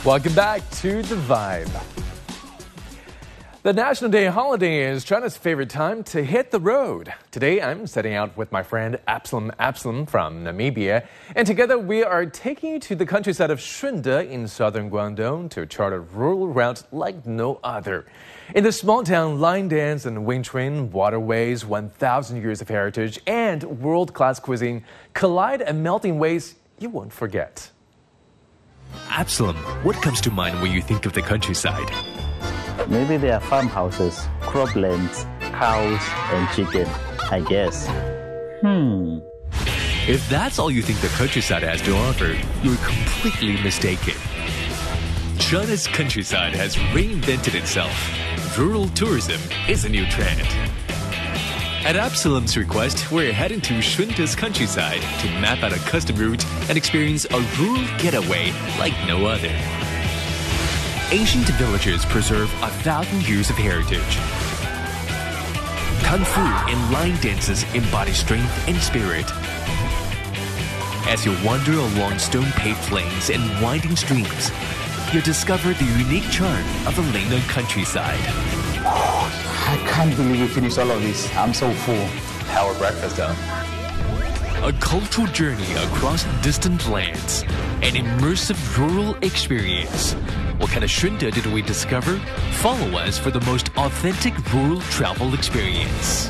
Welcome back to The Vibe. The National Day holiday is China's favorite time to hit the road. Today, I'm setting out with my friend Absalom from Namibia, and together we are taking you to the countryside of Shunde in southern Guangdong to chart a rural route like no other. In the small town, line dance and wind train, waterways, 1,000 years of heritage, and world-class cuisine collide and melt in ways you won't forget. Absalom, what comes to mind when you think of the countryside? Maybe there are farmhouses, croplands, cows, and chicken, I guess. If that's all you think the countryside has to offer, you're completely mistaken. China's countryside has reinvented itself. Rural tourism is a new trend. At Absalom's request, we're heading to Shunde's countryside to map out a custom route and experience a rural getaway like no other. Ancient villages preserve 1,000 years of heritage. Kung Fu and line dances embody strength and spirit. As you wander along stone-paved lanes and winding streams, you discover the unique charm of the Lingnan countryside. I can't believe we finished all of this. I'm so full. How are breakfast done? A cultural journey across distant lands, an immersive rural experience. What kind of Shunde did we discover? Follow us for the most authentic rural travel experience.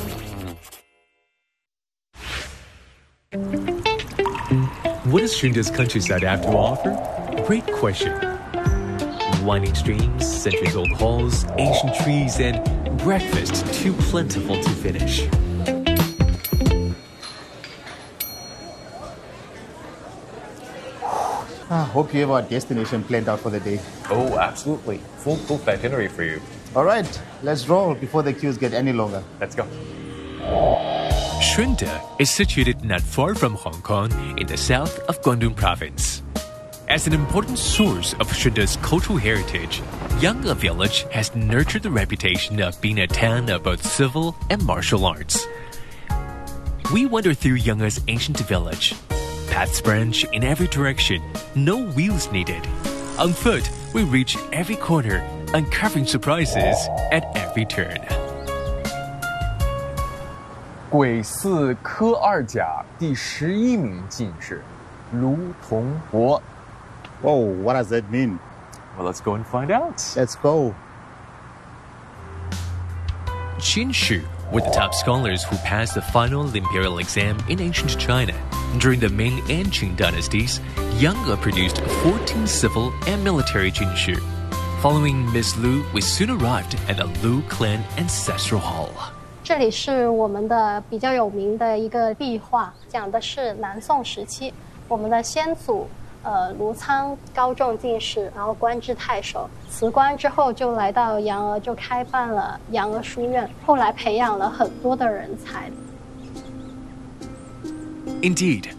What does Shunde's countryside have to offer? Great question. Winding streams, centuries-old halls, ancient trees, and breakfast too plentiful to finish. I hope you have our destination planned out for the day. Oh, absolutely. Full itinerary for you. All right, let's roll before the queues get any longer. Let's go. Shunde is situated not far from Hong Kong in the south of Guangdong province. As an important source of Shunde's cultural heritage, Yang'e Village has nurtured the reputation of being a town of both civil and martial arts. We wander through Yang'e's ancient village. Paths branch in every direction, no wheels needed. On foot, we reach every corner, uncovering surprises at every turn. 癸巳科二甲第11名进士卢同博. Whoa, what does that mean? Well, let's go and find out. Let's go. Qin Shi were the top scholars who passed the final imperial exam in ancient China. During the Ming and Qing dynasties, Yang'e produced 14 civil and military Qin Shi. Following Miss Lu, we soon arrived at the Lu clan ancestral hall. 这里是我们的比较有名的一个壁画，讲的是南宋时期我们的先祖卢仓高中进士，然后官至太守，辞官之后就来到阳娥，就开办了阳娥书院，后来培养了很多的人才。 Indeed,